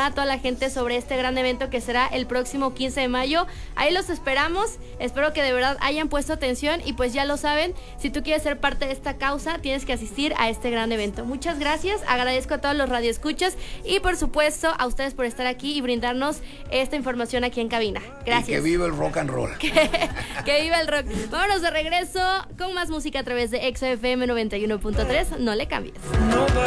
informar a toda la gente sobre este gran evento que será el próximo 15 de mayo. Ahí los esperamos. Espero que de verdad hayan puesto atención y pues ya lo saben, si tú quieres ser parte de esta causa, tienes que asistir a este gran evento. Muchas gracias, agradezco a todos los radioescuchas y por supuesto a ustedes por estar aquí y brindarnos esta información aquí en cabina. Gracias. Y que viva el rock and roll. Que viva el rock. Vámonos de regreso con más música a través de XFM 91.3. No le cambies.